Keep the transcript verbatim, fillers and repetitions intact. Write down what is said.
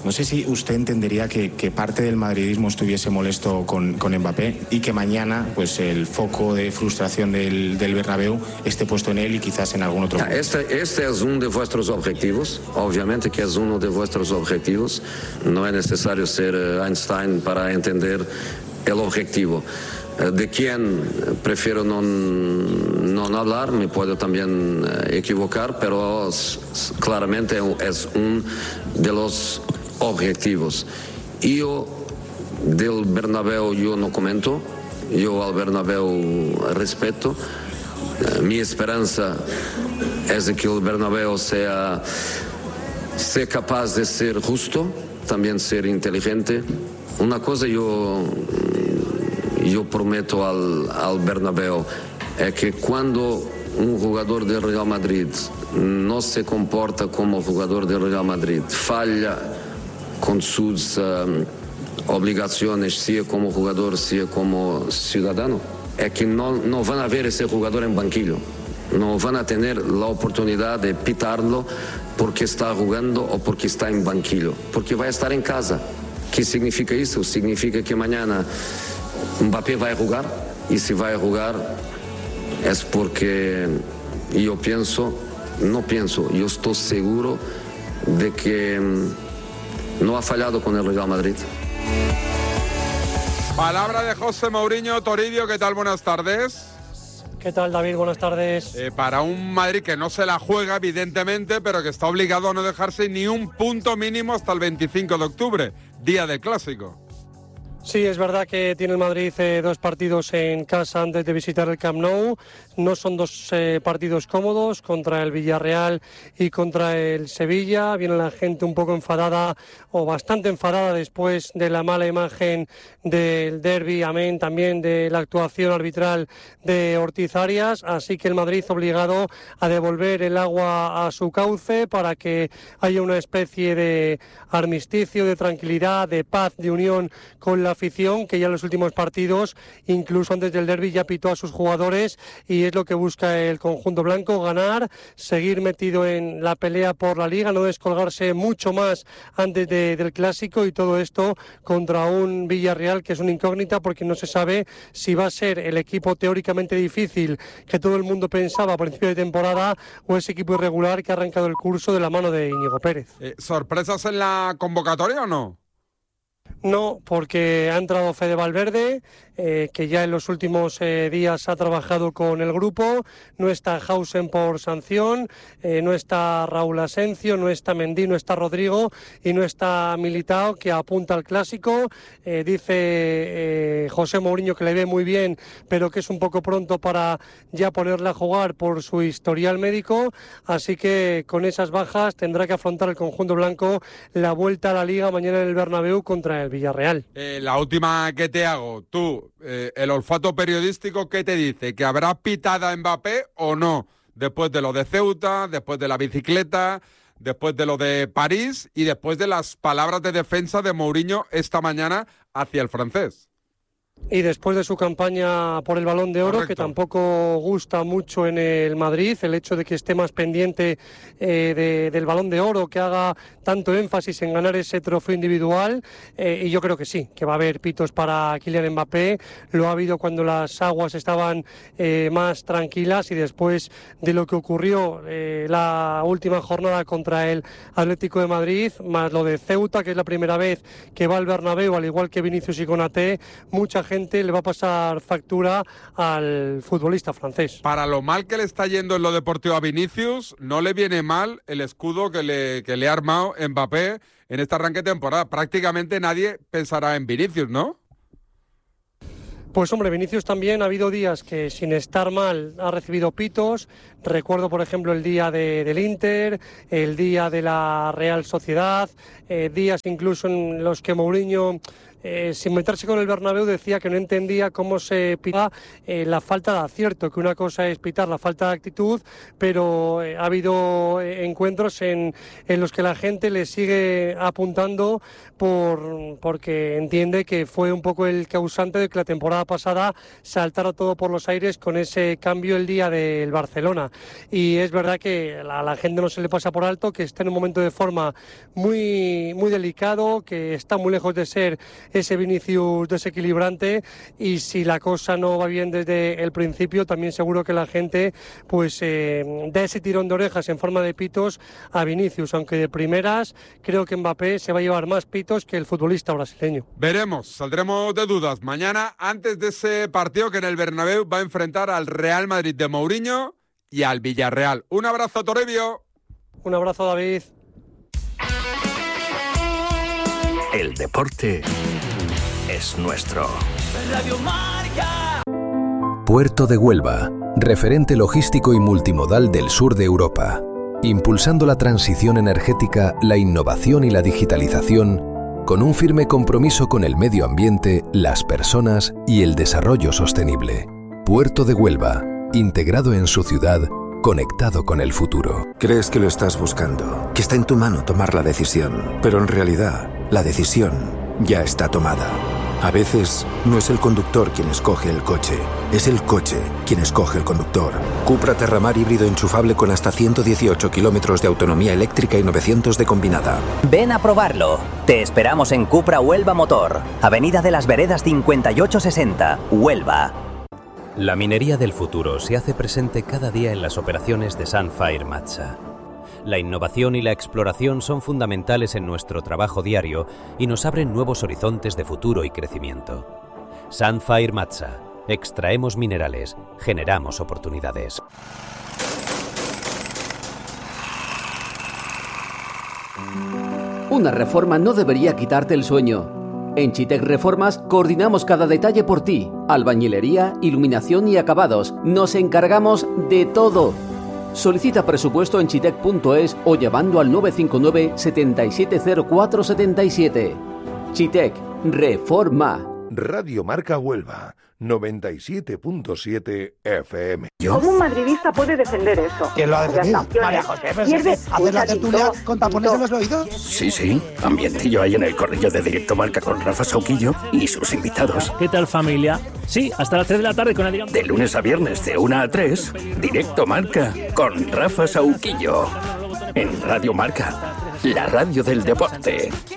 No sé si usted entendería que, que parte del madridismo estuviese molesto con, con Mbappé y que mañana pues el foco de frustración del, del Bernabéu esté puesto en él y quizás en algún otro. Este, este es uno de vuestros objetivos, obviamente que es uno de vuestros objetivos. No es necesario ser Einstein para entender el objetivo. De quién prefiero no, no hablar, me puedo también equivocar, pero claramente es uno de los objetivos. Yo del Bernabéu yo no comento, yo al Bernabéu respeto. Mi esperanza es de que el Bernabéu sea, sea capaz de ser justo, también ser inteligente. Una cosa yo... yo prometo al, al Bernabéu es que cuando un jugador del Real Madrid no se comporta como jugador del Real Madrid, falla con sus um, obligaciones, sea como jugador, sea como ciudadano, es que no, no van a ver ese jugador en banquillo, no van a tener la oportunidad de pitarlo porque está jugando o porque está en banquillo, porque va a estar en casa. ¿Qué significa eso? Significa que mañana Mbappé va a jugar, y si va a jugar es porque yo pienso, no pienso, yo estoy seguro de que no ha fallado con el Real Madrid. Palabra de José Mourinho. Toribio, ¿qué tal? Buenas tardes. ¿Qué tal, David? Buenas tardes. Eh, para un Madrid que no se la juega, evidentemente, pero que está obligado a no dejarse ni un punto mínimo hasta el veinticinco de octubre, día del Clásico. Sí, es verdad que tiene el Madrid eh, dos partidos en casa antes de visitar el Camp Nou. No son dos eh, partidos cómodos, contra el Villarreal y contra el Sevilla. Viene la gente un poco enfadada o bastante enfadada después de la mala imagen del derbi, amén, también de la actuación arbitral de Ortiz Arias. Así que el Madrid obligado a devolver el agua a su cauce para que haya una especie de armisticio, de tranquilidad, de paz, de unión con la afición, que ya en los últimos partidos, incluso antes del derbi, ya pitó a sus jugadores, y es lo que busca el conjunto blanco: ganar, seguir metido en la pelea por la Liga, no descolgarse mucho más antes de, del Clásico, y todo esto contra un Villarreal que es una incógnita, porque no se sabe si va a ser el equipo teóricamente difícil que todo el mundo pensaba a principio de temporada, o ese equipo irregular que ha arrancado el curso de la mano de Íñigo Pérez. Eh, ¿Sorpresas en la convocatoria o no? No, porque ha entrado Fede Valverde, eh, que ya en los últimos eh, días ha trabajado con el grupo. No está Hausen por sanción, eh, no está Raúl Asencio, no está Mendy, no está Rodrigo y no está Militao, que apunta al Clásico. Eh, dice eh, José Mourinho que le ve muy bien, pero que es un poco pronto para ya ponerle a jugar por su historial médico. Así que con esas bajas tendrá que afrontar el conjunto blanco la vuelta a la Liga mañana en el Bernabéu contra el Villarreal. Eh, la última que te hago, tú, eh, el olfato periodístico, ¿qué te dice? ¿Que habrá pitada Mbappé o no? Después de lo de Ceuta, después de la bicicleta, después de lo de París y después de las palabras de defensa de Mourinho esta mañana hacia el francés. Y después de su campaña por el Balón de Oro, correcto, que tampoco gusta mucho en el Madrid, el hecho de que esté más pendiente eh, de, del Balón de Oro, que haga tanto énfasis en ganar ese trofeo individual, eh, y yo creo que sí, que va a haber pitos para Kylian Mbappé. Lo ha habido cuando las aguas estaban eh, más tranquilas, y después de lo que ocurrió eh, la última jornada contra el Atlético de Madrid, más lo de Ceuta, que es la primera vez que va al Bernabéu, al igual que Vinicius y Konaté, mucha gente le va a pasar factura al futbolista francés. Para lo mal que le está yendo en lo deportivo a Vinicius, no le viene mal el escudo que le, que le ha armado Mbappé en este arranque de temporada. Prácticamente nadie pensará en Vinicius, ¿no? Pues hombre, Vinicius también ha habido días que sin estar mal ha recibido pitos. Recuerdo, por ejemplo, el día de, del Inter, el día de la Real Sociedad, eh, días incluso en los que Mourinho, Eh, sin meterse con el Bernabéu, decía que no entendía cómo se pitaba eh, la falta de acierto, que una cosa es pitar la falta de actitud, pero eh, ha habido eh, encuentros en, en los que la gente le sigue apuntando por, porque entiende que fue un poco el causante de que la temporada pasada saltara todo por los aires con ese cambio el día del Barcelona. semana. Y es verdad que a la gente no se le pasa por alto, que está en un momento de forma muy, muy delicado, que está muy lejos de ser ese Vinicius desequilibrante, y si la cosa no va bien desde el principio, también seguro que la gente pues eh, da ese tirón de orejas en forma de pitos a Vinicius, aunque de primeras creo que Mbappé se va a llevar más pitos que el futbolista brasileño. Veremos, saldremos de dudas mañana antes de ese partido que en el Bernabéu va a enfrentar al Real Madrid de Mourinho y al Villarreal. Un abrazo, Toribio. Un abrazo, David. El deporte es nuestro. Radio Marca. Puerto de Huelva, referente logístico y multimodal del sur de Europa, impulsando la transición energética, la innovación y la digitalización, con un firme compromiso con el medio ambiente, las personas y el desarrollo sostenible. Puerto de Huelva, integrado en su ciudad, conectado con el futuro. Crees que lo estás buscando, que está en tu mano tomar la decisión, pero en realidad, la decisión ya está tomada. A veces, no es el conductor quien escoge el coche, es el coche quien escoge el conductor. Cupra Terramar híbrido enchufable con hasta ciento dieciocho kilómetros de autonomía eléctrica y novecientos de combinada. Ven a probarlo. Te esperamos en Cupra Huelva Motor, Avenida de las Veredas cincuenta y ocho sesenta, Huelva. La minería del futuro se hace presente cada día en las operaciones de Sunfire Matsa. La innovación y la exploración son fundamentales en nuestro trabajo diario y nos abren nuevos horizontes de futuro y crecimiento. Sunfire Matsa. Extraemos minerales, generamos oportunidades. Una reforma no debería quitarte el sueño. En Chitec Reformas coordinamos cada detalle por ti. Albañilería, iluminación y acabados. Nos encargamos de todo. Solicita presupuesto en chitec punto es o llamando al nueve cinco nueve, siete siete cero cuatro siete siete. Chitec Reforma. Radio Marca Huelva, noventa y siete punto siete F M. ¿Cómo un madridista puede defender eso? ¿Quién lo ha defendido? María José, pues, ¿hacer la tertulia con tapones en los oídos? Sí, sí, ambientillo ahí en el corrillo de Directo Marca con Rafa Sauquillo y sus invitados. ¿Qué tal, familia? Sí, hasta las tres de la tarde con Adrián. De lunes a viernes de una a tres, Directo Marca con Rafa Sauquillo. En Radio Marca, la radio del deporte.